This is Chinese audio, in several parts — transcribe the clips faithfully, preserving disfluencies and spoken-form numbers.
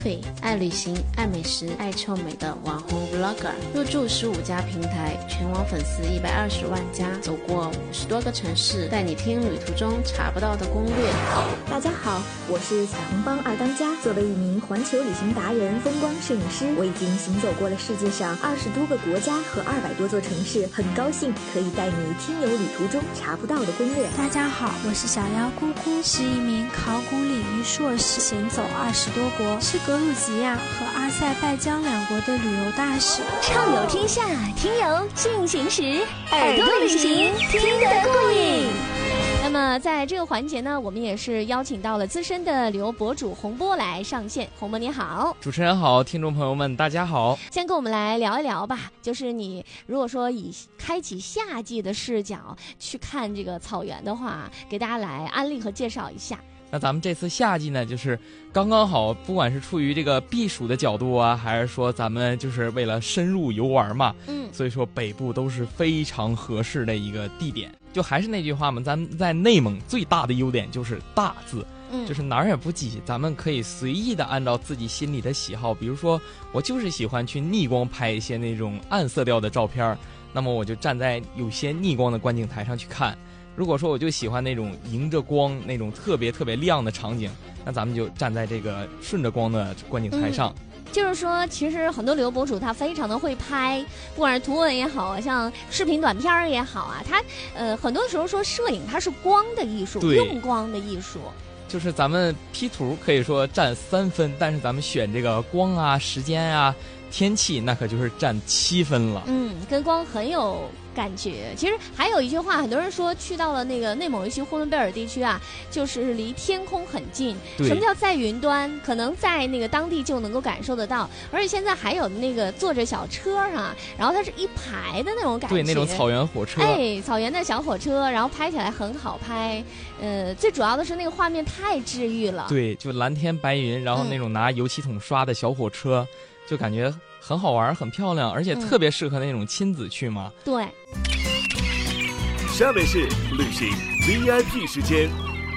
爱旅行、爱美食、爱臭美的网红 vlogger， 入驻十五家平台，全网粉丝一百二十万加，走过五十多个城市，带你听旅途中查不到的攻略。 大家好，我是彩虹帮二当家。作为一名环球旅行达人、风光摄影师，我已经行走过了世界上二十多个国家和二百多座城市，很高兴可以带你听游旅途中查不到的攻略。 大家好，我是小妖姑姑，是一名考古领域硕士，行走二十多国，是格鲁吉亚和阿塞拜疆两国的旅游大使。 畅游天下，听游进行时，耳朵旅行听得过瘾。那么在这个环节呢，我们也是邀请到了资深的旅游博主洪波来上线。洪波你好。 主持人好，听众朋友们大家好。 先跟我们来聊一聊吧，就是你如果说以开启夏季的视角去看这个草原的话，给大家来安利和介绍一下。 那咱们这次夏季呢，就是刚刚好，不管是出于这个避暑的角度啊，还是说咱们就是为了深入游玩嘛，嗯，所以说北部都是非常合适的一个地点。就还是那句话嘛，咱们在内蒙最大的优点就是大字，嗯，就是哪儿也不挤，咱们可以随意的按照自己心里的喜好，比如说我就是喜欢去逆光拍一些那种暗色调的照片，那么我就站在有些逆光的观景台上去看。如果说我就喜欢那种迎着光那种特别特别亮的场景，那咱们就站在这个顺着光的观景台上。 嗯，就是说其实很多旅游博主他非常的会拍，不管是图文也好，像视频短片也好啊，他呃很多时候说摄影它是光的艺术，用光的艺术。 就是咱们 P 图可以说占三分，但是咱们选这个光啊、时间啊、天气，那可就是占七分了。 嗯，跟光很有感觉。其实还有一句话，很多人说去到了那个内蒙尤其呼伦贝尔地区啊，就是离天空很近。什么叫在云端？可能在那个当地就能够感受得到。而且现在还有那个坐着小车啊，然后它是一排的那种感觉， 对，那种草原火车， 哎，草原的小火车，然后拍起来很好拍。呃，最主要的是那个画面太治愈了。 对，就蓝天白云，然后那种拿油漆桶刷的小火车，嗯，就感觉很好玩，很漂亮，而且特别适合那种亲子去嘛。 嗯，对。 下面是旅行 V I P 时间。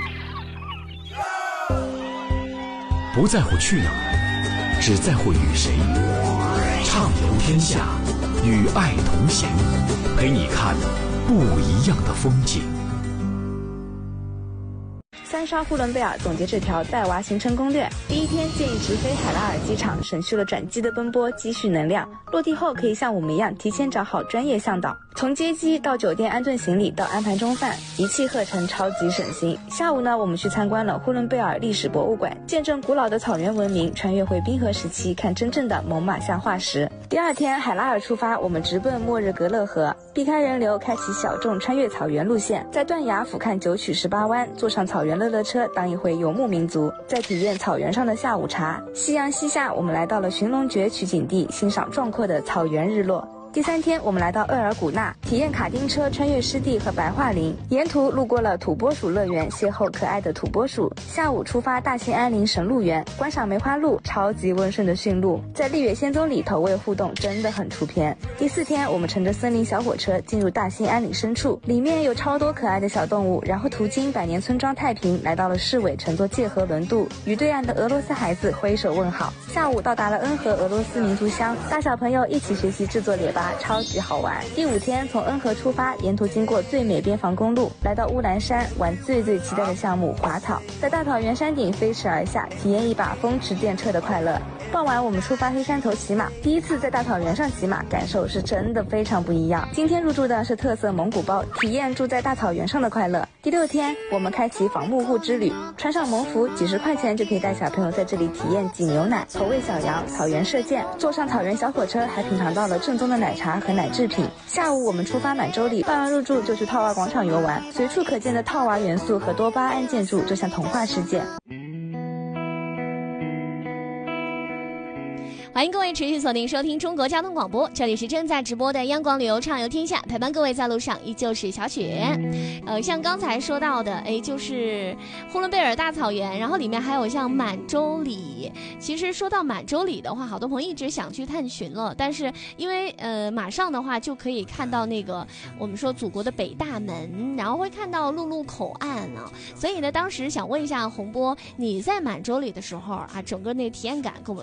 不在乎去哪儿，只在乎与谁。畅游天下，与爱同行，陪你看不一样的风景。 三刷呼伦贝尔总结这条带娃行程攻略。第一天建议直飞海拉尔机场，省去了转机的奔波，积蓄能量。落地后可以像我们一样提前找好专业向导，从接机到酒店安顿行李到安排中饭，一气呵成，超级省心。下午呢，我们去参观了呼伦贝尔历史博物馆，见证古老的草原文明，穿越回冰河时期，看真正的猛犸象化石。第二天海拉尔出发，我们直奔末日格勒河，避开人流，开启小众穿越草原路线，在断崖俯瞰九曲十八弯，坐上草原乐乐车当一回游牧民族，再体验草原上的下午茶。夕阳西下，我们来到了寻龙诀取景地，欣赏壮阔的草原日落。第三天，我们来到厄尔古纳，体验卡丁车穿越湿地和白桦林，沿途路过了土拨鼠乐园，邂逅可爱的土拨鼠。下午出发大兴安岭神鹿园，观赏梅花鹿，超级温顺的驯鹿，在丽月仙踪里投喂互动，真的很出片。第四天，我们乘着森林小火车进入大兴安岭深处，里面有超多可爱的小动物，然后途经百年村庄太平，来到了市尾，乘坐界河轮渡，与对岸的俄罗斯孩子挥手问好。下午到达了恩和俄罗斯民族乡，大小朋友一起学习制作列巴，超级好玩。第五天从恩和出发，沿途经过最美边防公路，来到乌兰山，玩最最期待的项目滑草，在大草原山顶飞驰而下，体验一把风驰电掣的快乐。傍晚我们出发黑山头骑马，第一次在大草原上骑马，感受是真的非常不一样。今天入住的是特色蒙古包，体验住在大草原上的快乐。第六天我们开启访木户之旅，穿上蒙服，几十块钱就可以带小朋友在这里体验挤牛奶、投喂小羊、草原射箭，坐上草原小火车还品尝到了正宗的奶茶和奶制品。下午我们出发满洲里，办完入住就去套娃广场游玩，随处可见的套娃元素和多巴胺建筑就像童话世界。 欢迎各位持续锁定收听中国交通广播，这里是正在直播的央广旅游畅游天下，陪伴各位在路上依旧是小雪。呃，像刚才说到的，哎，就是呼伦贝尔大草原，然后里面还有像满洲里。其实说到满洲里的话，好多朋友一直想去探寻了，但是因为呃马上的话就可以看到那个我们说祖国的北大门，然后会看到陆路口岸啊，所以呢，当时想问一下洪波，你在满洲里的时候啊，整个那个体验感跟我们